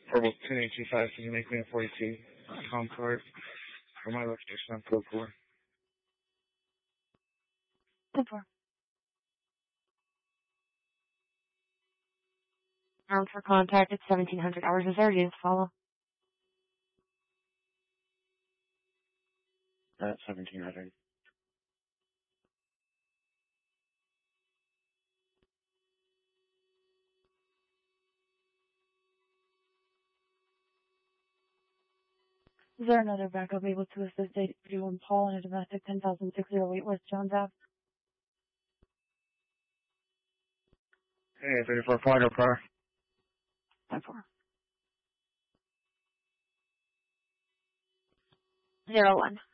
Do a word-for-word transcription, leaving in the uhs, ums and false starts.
Or about ten eight two five, can you make me a forty-two com card for my location on code four? ten four. Round for contact at seventeen hundred hours is already to follow. At seventeen hundred. Is there another backup able to assist eight thirty-one Paul in a domestic ten thousand six hundred eight West Jones Ave? Hey, thirty-four Flago car. ten four. Zero one.